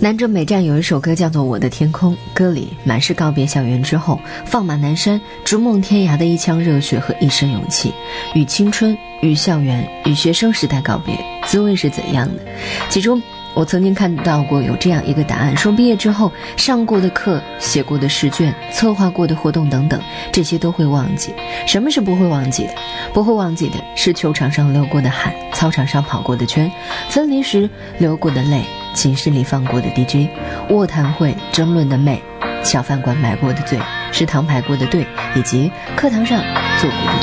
南征北战有一首歌叫做《我的天空》，歌里满是告别校园之后放马南山逐梦天涯的一腔热血和一身勇气，与青春与校园与学生时代告别，滋味是怎样的？其中我曾经看到过有这样一个答案，说毕业之后上过的课、写过的试卷、策划过的活动等等，这些都会忘记。什么是不会忘记的？不会忘记的是球场上流过的汗，操场上跑过的圈，分离时流过的泪，寝室里放过的 DJ， 卧谈会争论的妹，小饭馆买过的醉，食堂排过的队，以及课堂上做过的